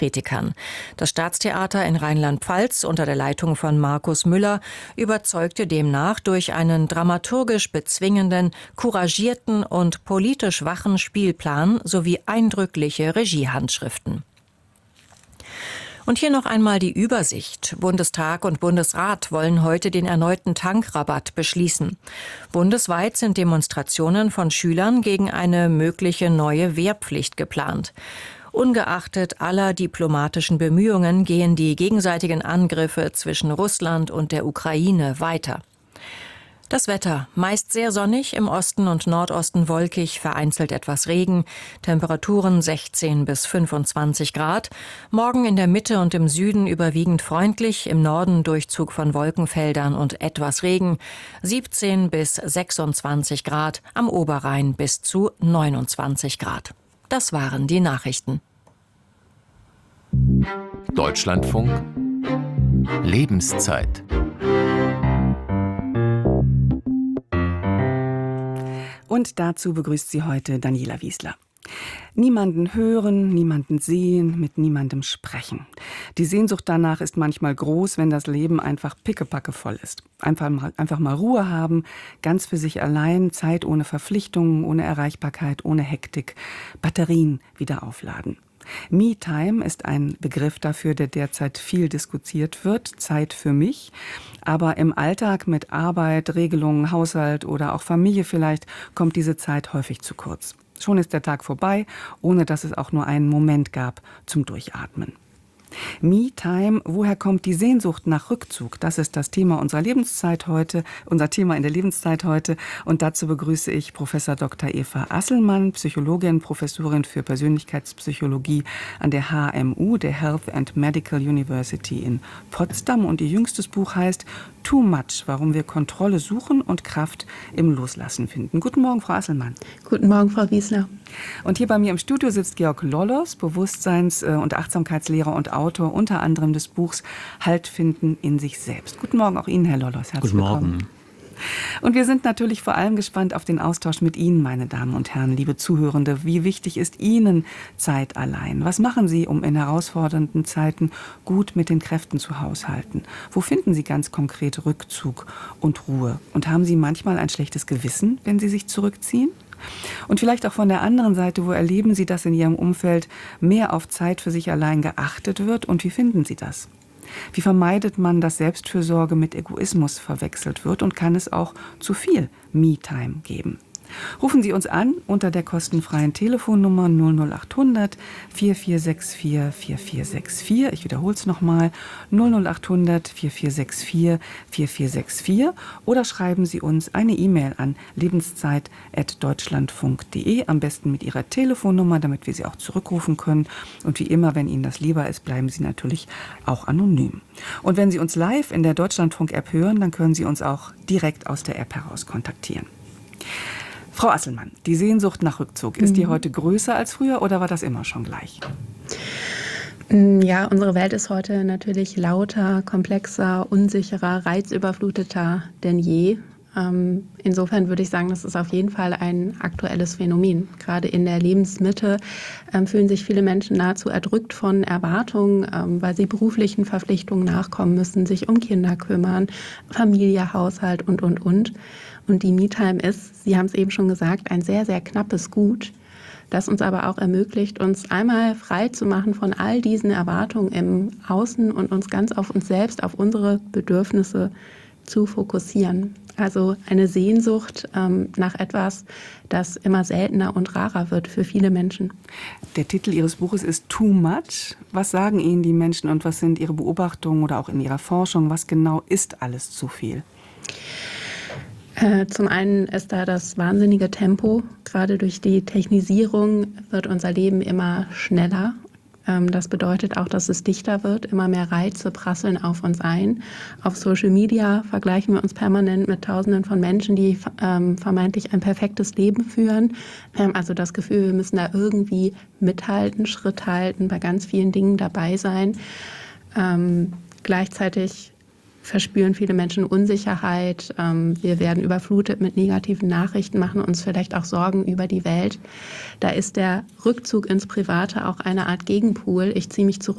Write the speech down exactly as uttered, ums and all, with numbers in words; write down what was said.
Kritikern. Das Staatstheater in Rheinland-Pfalz unter der Leitung von Markus Müller überzeugte demnach durch einen dramaturgisch bezwingenden, couragierten und politisch wachen Spielplan sowie eindrückliche Regiehandschriften. Und hier noch einmal die Übersicht. Bundestag und Bundesrat wollen heute den erneuten Tankrabatt beschließen. Bundesweit sind Demonstrationen von Schülern gegen eine mögliche neue Wehrpflicht geplant. Ungeachtet aller diplomatischen Bemühungen gehen die gegenseitigen Angriffe zwischen Russland und der Ukraine weiter. Das Wetter, meist sehr sonnig, im Osten und Nordosten wolkig, vereinzelt etwas Regen, Temperaturen sechzehn bis fünfundzwanzig Grad, morgen in der Mitte und im Süden überwiegend freundlich, im Norden Durchzug von Wolkenfeldern und etwas Regen, siebzehn bis sechsundzwanzig Grad, am Oberrhein bis zu neunundzwanzig Grad. Das waren die Nachrichten. Deutschlandfunk Lebenszeit. Und dazu begrüßt sie heute Daniela Wiesler. Niemanden hören, niemanden sehen, mit niemandem sprechen. Die Sehnsucht danach ist manchmal groß, wenn das Leben einfach pickepacke voll ist. Einfach mal, einfach mal Ruhe haben, ganz für sich allein, Zeit ohne Verpflichtungen, ohne Erreichbarkeit, ohne Hektik, Batterien wieder aufladen. Me-Time ist ein Begriff dafür, der derzeit viel diskutiert wird. Zeit für mich. Aber im Alltag mit Arbeit, Regelungen, Haushalt oder auch Familie vielleicht kommt diese Zeit häufig zu kurz. Schon ist der Tag vorbei, ohne dass es auch nur einen Moment gab zum Durchatmen. Me-Time, woher kommt die Sehnsucht nach Rückzug? Das ist das Thema unserer Lebenszeit heute, unser Thema in der Lebenszeit heute. Und dazu begrüße ich Professor Doktor Eva Asselmann, Psychologin, Professorin für Persönlichkeitspsychologie an der H M U, der Health and Medical University in Potsdam. Und ihr jüngstes Buch heißt Too Much, warum wir Kontrolle suchen und Kraft im Loslassen finden. Guten Morgen, Frau Asselmann. Guten Morgen, Frau Wiesler. Und hier bei mir im Studio sitzt Georg Lollos, Bewusstseins- und Achtsamkeitslehrer und Autor unter anderem des Buchs Halt finden in sich selbst. Guten Morgen auch Ihnen, Herr Lollos. Herzlich Guten willkommen. Morgen. Und wir sind natürlich vor allem gespannt auf den Austausch mit Ihnen, meine Damen und Herren, liebe Zuhörende. Wie wichtig ist Ihnen Zeit allein? Was machen Sie, um in herausfordernden Zeiten gut mit den Kräften zu haushalten? Wo finden Sie ganz konkret Rückzug und Ruhe? Und haben Sie manchmal ein schlechtes Gewissen, wenn Sie sich zurückziehen? Und vielleicht auch von der anderen Seite, wo erleben Sie, dass in Ihrem Umfeld mehr auf Zeit für sich allein geachtet wird? Und wie finden Sie das? Wie vermeidet man, dass Selbstfürsorge mit Egoismus verwechselt wird und kann es auch zu viel Me-Time geben? Rufen Sie uns an unter der kostenfreien Telefonnummer null null acht hundert vier vier sechs vier vier vier sechs vier. Ich wiederhole es nochmal, null null acht hundert vier vier sechs vier vier vier sechs vier. Oder schreiben Sie uns eine E-Mail an lebenszeit at deutschlandfunk punkt de, am besten mit Ihrer Telefonnummer, damit wir Sie auch zurückrufen können. Und wie immer, wenn Ihnen das lieber ist, bleiben Sie natürlich auch anonym. Und wenn Sie uns live in der Deutschlandfunk-App hören, dann können Sie uns auch direkt aus der App heraus kontaktieren. Frau Asselmann, die Sehnsucht nach Rückzug, ist die heute größer als früher oder war das immer schon gleich? Ja, unsere Welt ist heute natürlich lauter, komplexer, unsicherer, reizüberfluteter denn je. Insofern würde ich sagen, das ist auf jeden Fall ein aktuelles Phänomen. Gerade in der Lebensmitte fühlen sich viele Menschen nahezu erdrückt von Erwartungen, weil sie beruflichen Verpflichtungen nachkommen müssen, sich um Kinder kümmern, Familie, Haushalt und, und, und. Und die Me-Time ist, Sie haben es eben schon gesagt, ein sehr, sehr knappes Gut, das uns aber auch ermöglicht, uns einmal frei zu machen von all diesen Erwartungen im Außen und uns ganz auf uns selbst, auf unsere Bedürfnisse zu fokussieren. Also eine Sehnsucht ähm, nach etwas, das immer seltener und rarer wird für viele Menschen. Der Titel Ihres Buches ist Too Much. Was sagen Ihnen die Menschen und was sind Ihre Beobachtungen oder auch in Ihrer Forschung? Was genau ist alles zu viel? Zum einen ist da das wahnsinnige Tempo. Gerade durch die Technisierung wird unser Leben immer schneller. Das bedeutet auch, dass es dichter wird. Immer mehr Reize prasseln auf uns ein. Auf Social Media vergleichen wir uns permanent mit Tausenden von Menschen, die ähm, vermeintlich ein perfektes Leben führen. Wir haben also das Gefühl, wir müssen da irgendwie mithalten, Schritt halten, bei ganz vielen Dingen dabei sein. Ähm, gleichzeitig verspüren viele Menschen Unsicherheit. Wir werden überflutet mit negativen Nachrichten, machen uns vielleicht auch Sorgen über die Welt. Da ist der Rückzug ins Private auch eine Art Gegenpol. Ich ziehe mich zurück